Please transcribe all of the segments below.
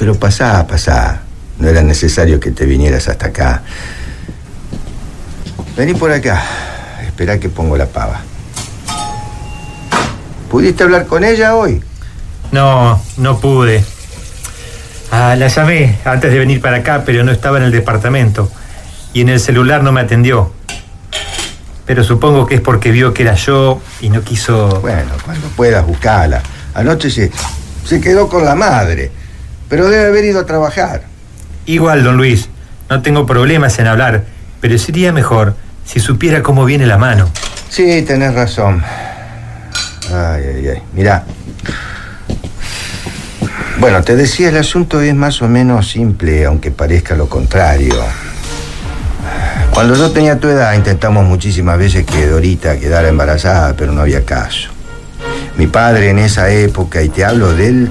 Pero pasá. No era necesario que te vinieras hasta acá. Vení por acá. Esperá que pongo la pava. ¿Pudiste hablar con ella hoy? No pude. La llamé antes de venir para acá, pero no estaba en el departamento. Y en el celular no me atendió. Pero supongo que es porque vio que era yo y no quiso... Bueno, cuando puedas buscarla. Anoche se quedó con la madre, pero debe haber ido a trabajar. Igual, don Luis, no tengo problemas en hablar, pero sería mejor si supiera cómo viene la mano. Sí, tenés razón. Ay. Mirá. Bueno, te decía, el asunto es más o menos simple, aunque parezca lo contrario. Cuando yo tenía tu edad, intentamos muchísimas veces que Dorita quedara embarazada, pero no había caso. Mi padre en esa época, y te hablo del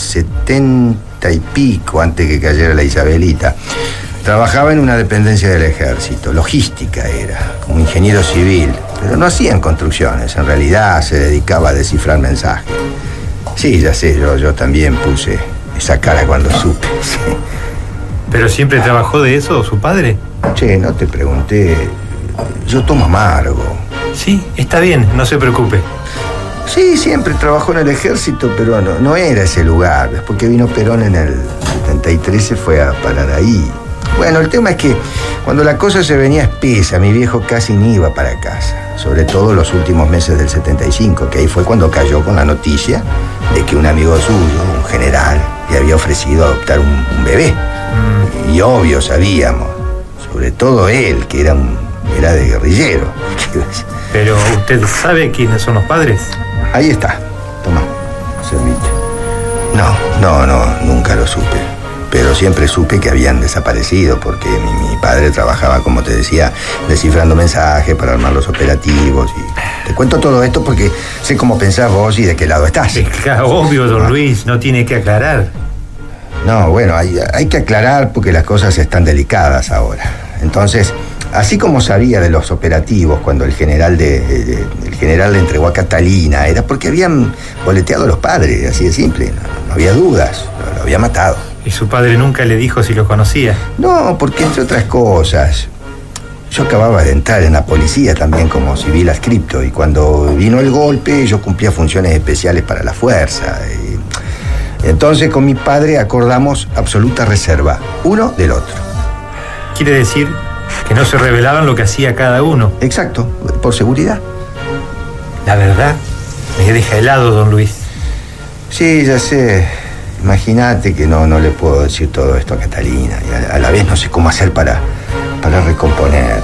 70 y pico, antes que cayera la Isabelita, trabajaba en una dependencia del ejército, logística era, como ingeniero civil, pero no hacían construcciones, en realidad se dedicaba a descifrar mensajes. Sí, ya sé, yo también puse esa cara cuando supe. Sí. ¿Pero siempre trabajó de eso su padre? Che, no te pregunté. Yo tomo amargo. Sí, está bien, no se preocupe. Sí, siempre trabajó en el ejército, pero no era ese lugar. Después que vino Perón en el 73 se fue a parar ahí. Bueno, el tema es que cuando la cosa se venía espesa, mi viejo casi ni iba para casa. Sobre todo los últimos meses del 75, que ahí fue cuando cayó con la noticia de que un amigo suyo, un general, le había ofrecido adoptar un bebé. Y obvio sabíamos, sobre todo él, que era de guerrillero. ¿Pero usted sabe quiénes son los padres? Ahí está, toma, servite. No, nunca lo supe. Pero siempre supe que habían desaparecido porque mi padre trabajaba, como te decía, descifrando mensajes para armar los operativos. Y te cuento todo esto porque sé cómo pensás vos y de qué lado estás. Es obvio, don Luis, no tiene que aclarar. No, bueno, hay que aclarar porque las cosas están delicadas ahora. Entonces, así como sabía de los operativos cuando el general le entregó a Catalina, era porque habían boleteado a los padres, así de simple. No había dudas, lo había matado. ¿Y su padre nunca le dijo si lo conocía? No, porque entre otras cosas, yo acababa de entrar en la policía también como civil adscripto y cuando vino el golpe yo cumplía funciones especiales para la fuerza. Entonces con mi padre acordamos absoluta reserva, uno del otro. ¿Quiere decir que no se revelaban lo que hacía cada uno? Exacto, por seguridad. La verdad me deja helado, don Luis. Sí, ya sé. Imagínate que no le puedo decir todo esto a Catalina y a la vez no sé cómo hacer para recomponer.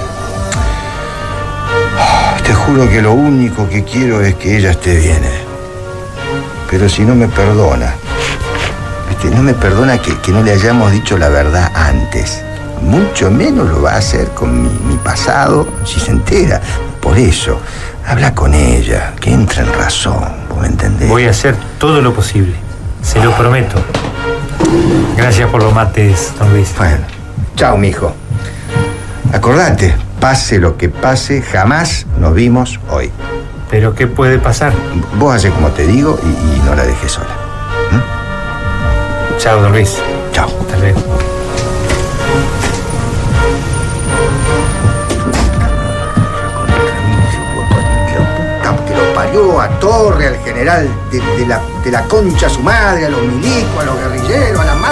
Te juro que lo único que quiero es que ella esté bien. Pero si no me perdona, no me perdona que no le hayamos dicho la verdad antes. Mucho menos lo va a hacer con mi pasado si se entera. Por eso, habla con ella, que entra en razón, ¿vos me entendés? Voy a hacer todo lo posible, se lo prometo. Gracias por los mates, don Luis. Bueno, chao, mijo. Acordate, pase lo que pase, jamás nos vimos hoy. ¿Pero qué puede pasar? Vos haces como te digo y no la dejes sola. Chao, don Luis. Chao. Hasta luego. Que lo parió a Torre, al general de la concha, a su madre, a los milicos, a los guerrilleros, a la madre.